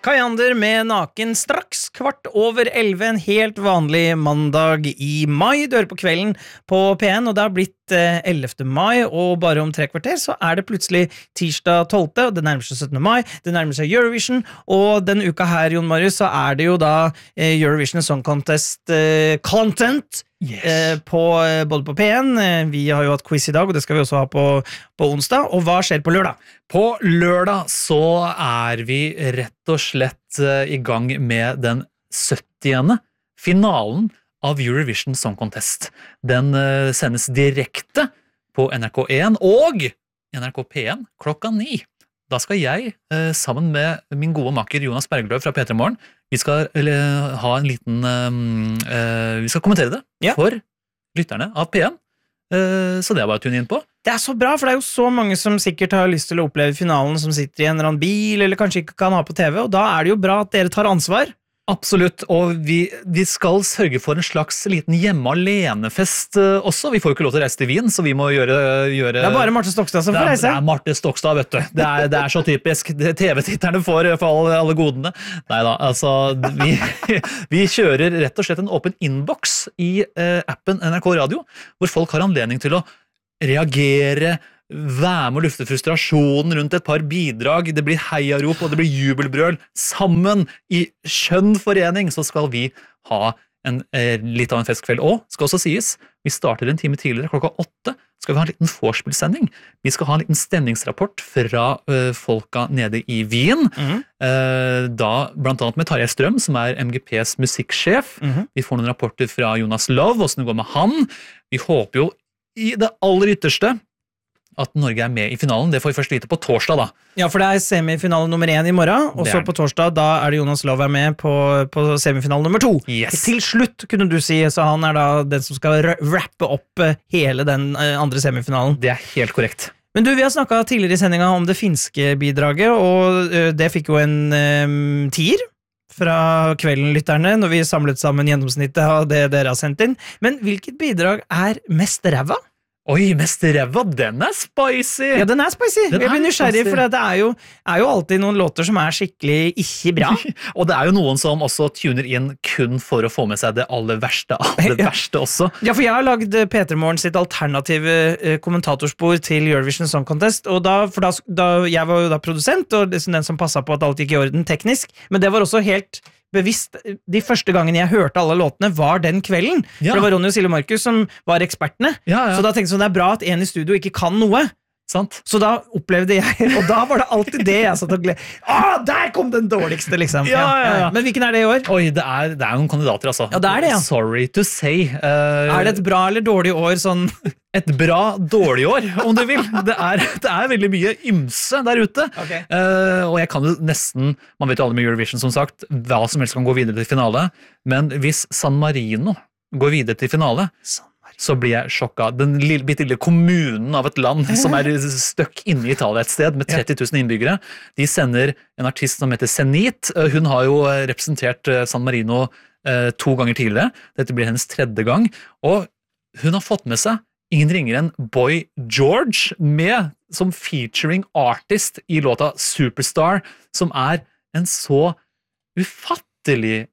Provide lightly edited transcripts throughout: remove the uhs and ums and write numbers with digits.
Kajander med Naken straks 11:15, en helt vanlig mandag i mai. Du hører på Kvelden på P1, og det har blitt 11. mai, og bare om 3 kvarter så det plutselig tirsdag 12., og det nærmer seg 17. mai, det nærmer seg Eurovision, og denne uka her, Jon Marius, så det jo da Eurovision Song Contest content, både på P1. Vi har jo hatt quiz i dag, og det skal vi også ha på onsdag. Og hva skjer på lørdag? På lørdag så vi rett og slett i gang med den 70. finalen av Eurovision Song Contest. Den sendes direkte på NRK1 og NRK P1 klokka 9. Da skal jeg, sammen med min gode makker Jonas Bergløv fra P3 Morgen, vi skal ha en liten vi skal kommentere det for lytterne av P1, så det bare å tune inn på. Det så bra, for det jo så mange som sikkert har lyst til å oppleve finalen, som sitter i en eller annen bil, eller kanskje ikke kan ha på TV, og da det jo bra at dere tar ansvar. Absolutt, og vi skal sørge for en slags liten hjemme-alene-fest også. Vi får jo ikke lov til å reise til Wien, så vi må gjøre... Det bare Marte Stokstad som får reise. Det Marte Stokstad, vet du. Det så typisk. TV-titterne får for alle godene. Neida, altså, vi kjører rett og slett en åpen inbox i appen NRK Radio, hvor folk har anledning til å reagere, være med å lufte frustrasjonen rundt et par bidrag, det blir heiarop og det blir jubelbrøl. Sammen i skjønn forening så skal vi ha litt av en festkveld. Og skal også sies, vi starter en time tidligere, klokka 8, skal vi ha en liten vorspielsending. Vi skal ha en liten stemningsrapport fra folka nede i Wien. Da blant annet med Tarjei Strøm, som MGPs musikksjef. Vi får noen rapporter fra Jonas Love, hvordan det går med han. Vi håper jo i det aller ytterste at Norge med i finalen. Det får vi først vite på torsdag da. Ja, for det semifinale nummer 1 i morgen, og så på torsdag da det Jonas Love med på semifinale nummer 2. Yes. Til slutt, kunne du si, så han da den som skal rappe opp hele den andre semifinalen. Det helt korrekt. Men du, vi har snakket tidligere i sendinga om det finske bidraget, og det fikk jo en tier fra kveldenlytterne, når vi samlet sammen gjennomsnittet av det dere har sendt inn. Men hvilket bidrag mest ræva? Oi, mest ræva, den spicy! Ja, den spicy. Jeg blir nysgjerrig, for det jo alltid noen låter som skikkelig ikke bra. Og det jo noen som også tuner inn kun for å få med seg det aller verste av det verste også. Ja, for jeg har lagd P3 Morgen sitt alternative kommentatorspor til Eurovision Song Contest, og jeg var jo da produsent, og den som passet på at alt gikk i orden teknisk, men det var også helt bevisst, de første gangen jeg hørte alle låtene var den kvelden, for det var Ronny og Silje Markus som var ekspertene, så da tenkte jeg sånn, det bra at en i studio ikke kan noe, sant? Så da opplevde jeg, og da var det alltid det jeg satt og glede, der kom den dårligste liksom. Men hvilken det i år? Oi, det noen kandidater altså. Ja, det det, ja. Sorry to say. Det et bra eller dårlig år sånn? Et bra, dårlig år, om du vil. Det veldig mye ymse der ute. Okay. Og jeg kan jo nesten, man vet jo alle med Eurovision som sagt, hva som helst kan gå videre til finale, men hvis San Marino går videre til finale, så blir jeg sjokket. Den bitte lille kommunen av et land som støkk inne i Italia et sted med 30 000 innbyggere, de sender en artist som heter Zenit. Hun har jo representert San Marino 2 ganger tidligere. Dette blir hennes 3. gang, og hun har fått med seg ingen ringer enn Boy George med som featuring artist i låta Superstar, som en så ufattelig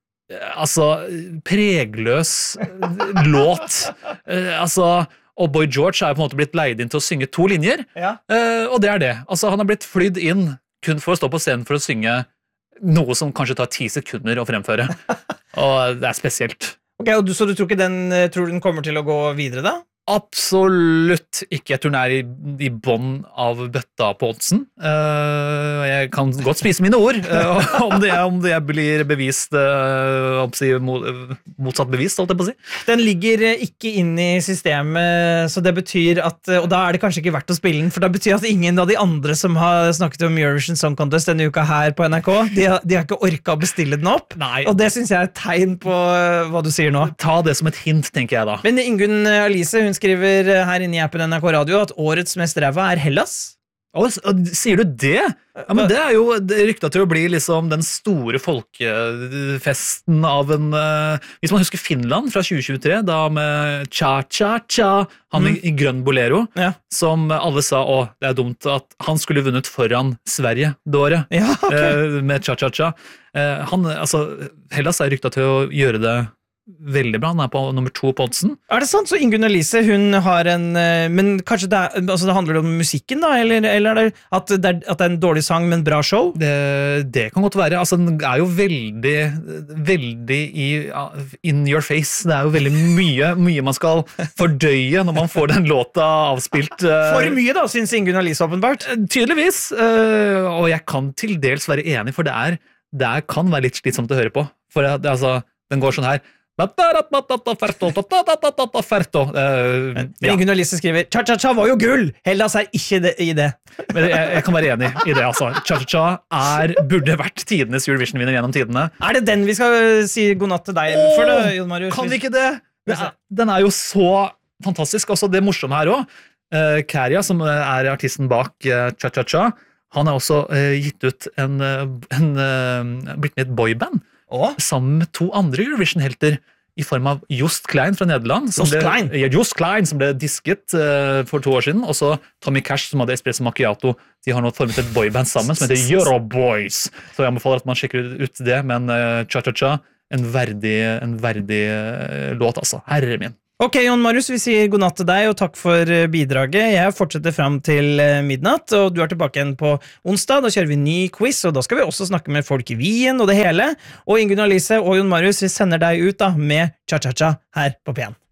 pregløs låt. Og Boy George på en måte blitt leid inn til å synge 2 linjer, og det det. Altså, han har blitt flydd inn kun for å stå på scenen for å synge noe som kanskje tar 10 sekunder å fremføre. Og det spesielt. Ok, og så du tror ikke tror den kommer til å gå videre da? Absolutt ikke. Jeg tror den i bånd av bøtta på oddsen. Jeg kan godt spise mine ord, om det blir bevist, motsatt bevist, holdt jeg på å si. Den ligger ikke inn i systemet, så det betyr at, og da det kanskje ikke verdt å spille den, for det betyr at ingen av de andre som har snakket om Eurovision Song Contest denne uka her på NRK, de har ikke orket å bestille den opp. Nei. Og det synes jeg et tegn på hva du sier nå. Ta det som et hint, tenker jeg da. Men Ingunn Alice, hun skriver her inne i appen NRK Radio at årets mest ræva Hellas. Sier du det? Ja, men det jo rykta til å bli liksom den store folkefesten av en hvis man husker Finland fra 2023, da med cha-cha-cha, han i grønn bolero, som alle sa, det dumt at han skulle vunnet foran Sverige det året, med cha-cha-cha. Hellas rykta til å gjøre det veldig bra, han på nummer 2 på oddsen. Det sant? Så Ingunn Elise, hun har en men kanskje det handler om musikken da, eller det at det er en dårlig sang, men bra show? Det kan godt være, den jo veldig in your face, det jo veldig mye man skal fordøye når man får den låta avspilt. For mye da, synes Ingunn Elise åpenbart. Tydeligvis, og jeg kan til dels være enig, for det kan være litt slitsomt å høre på, for den går sånn her, Ingunn Elise skriver Cha-cha-cha var jo gull, Hellas ikke i det. Men jeg kan være enig i det. Cha-cha-cha burde vært tidenes Eurovision-vinner gjennom tidene. Det den vi skal si god natt til deg for det, Jon Marius? Kan vi ikke det? Den jo så fantastisk. Det morsomme her også, Käärijä, som artisten bak Cha-cha-cha, han også gitt ut blitt med et boyband sammen med 2 andre Eurovision-helter i form av Just Klein fra Nederland, Just Klein, som ble disket for 2 år siden, og så Tommy Cash, som hadde Espresso Macchiato. De har nå formet et boyband sammen som heter Euroboys, så jeg anbefaler at man sjekker ut det, men Cha-cha-cha, en verdig låt, herre min. Ok, Jon Marius, vi sier god natt til deg, og takk for bidraget. Jeg fortsetter frem til midnatt, og du tilbake igjen på onsdag. Da kjører vi ny quiz, og da skal vi også snakke med folk i Wien og det hele. Og Ingunn Elise og Jon Marius, vi sender deg ut da med Cha-cha-cha her på P1.